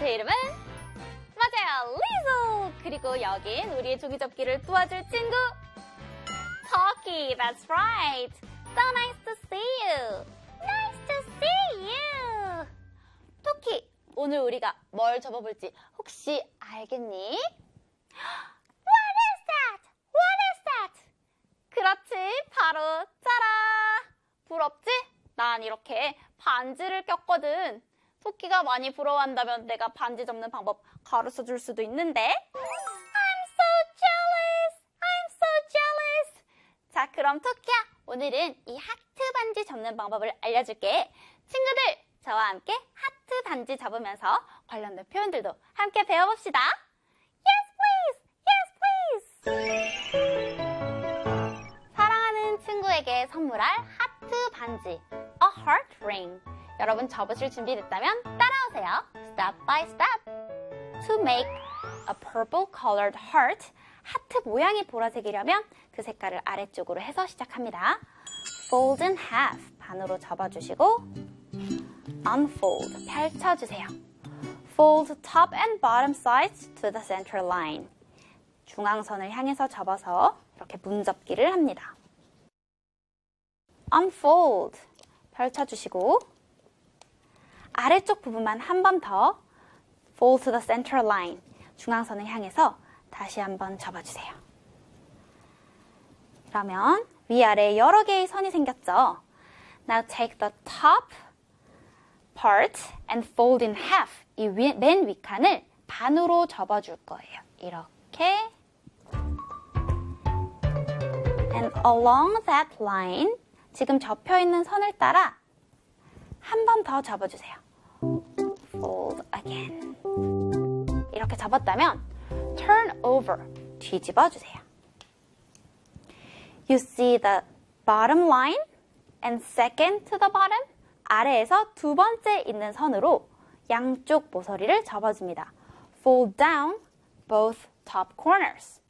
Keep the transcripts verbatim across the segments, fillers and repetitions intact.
제 이름은 맞아요, 리조! 그리고 여긴 우리의 종이 접기를 도와줄 친구 토끼, that's right! So nice to see you! Nice to see you! 토끼, 오늘 우리가 뭘 접어볼지 혹시 알겠니? What is that? What is that? 그렇지, 바로 짜라! 부럽지? 난 이렇게 반지를 꼈거든. 토끼가 많이 부러워한다면 내가 반지 접는 방법 가르쳐 줄 수도 있는데. I'm so jealous! I'm so jealous! 자, 그럼 토끼야, 오늘은 이 하트 반지 접는 방법을 알려줄게. 친구들, 저와 함께 하트 반지 접으면서 관련된 표현들도 함께 배워봅시다. Yes, please! Yes, please! 사랑하는 친구에게 선물할 하트 반지, a heart ring. 여러분 접으실 준비됐다면 따라오세요. Step by step. To make a purple colored heart, 하트 모양의 보라색이려면 그 색깔을 아래쪽으로 해서 시작합니다. Fold in half, 반으로 접어주시고 unfold, 펼쳐주세요. Fold top and bottom sides to the center line. 중앙선을 향해서 접어서 이렇게 문접기를 합니다. Unfold, 펼쳐주시고 아래쪽 부분만 한 번 더 fold to the center line, 중앙선을 향해서 다시 한번 접어주세요. 그러면 위아래 여러 개의 선이 생겼죠? Now take the top part and fold in half. 이 위, 맨 윗칸을 반으로 접어줄 거예요. 이렇게. And along that line, 지금 접혀있는 선을 따라 한 번 더 접어주세요. Fold again. 이렇게 접었다면 turn over, 뒤집어 주세요. You see the bottom line and second to the bottom? 아래에서 두 번째 있는 선으로 양쪽 모서리를 접어줍니다. Fold down both top corners.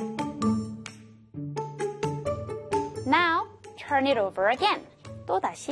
Now turn it over again. 또 다시